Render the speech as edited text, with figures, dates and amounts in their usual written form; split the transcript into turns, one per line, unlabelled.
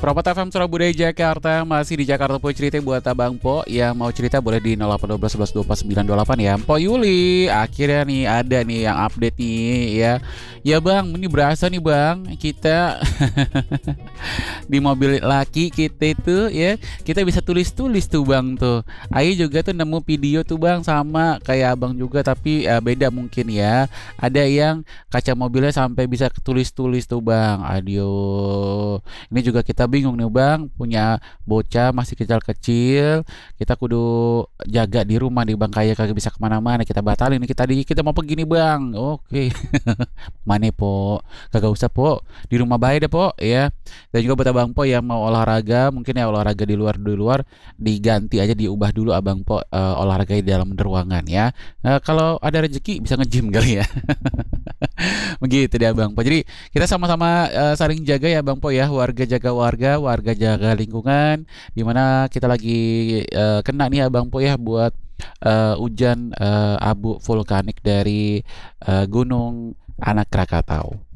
Propat FM Surabaya Jakarta, masih di Jakarta Po cerita buat Abang Po. Ya mau cerita boleh di 0812 11 24 928 ya. Po Yuli, akhirnya nih ada nih yang update nih ya. Ya Bang, ini berasa nih Bang, kita di mobil laki kita itu ya, kita bisa tulis-tulis tuh Bang tuh. Ayu juga tuh nemu video tuh Bang, sama kayak Abang juga tapi beda mungkin ya. Ada yang kaca mobilnya sampai bisa tulis-tulis tuh Bang. Aduh. Ini juga kita bingung nih Bang, punya bocah masih kecil-kecil, kita kudu jaga di rumah nih Bang, kayak kagak bisa kemana-mana, kita batalin nih, kita mau pergi nih Bang. Oke. Mana Po? Kagak usah Po, di rumah baik deh Po ya. Dan juga buat Abang Po yang mau olahraga, mungkin ya olahraga di luar diganti aja, diubah dulu Abang Po, olahraga di dalam ruangan ya. Kalau ada rezeki bisa nge-gym kali ya. Begitu deh Bang Po. Jadi kita sama-sama saling jaga ya Bang Po ya. Warga jaga warga, warga jaga lingkungan. Dimana kita lagi kena nih ya Bang Po ya buat hujan abu vulkanik dari Gunung Anak Krakatau.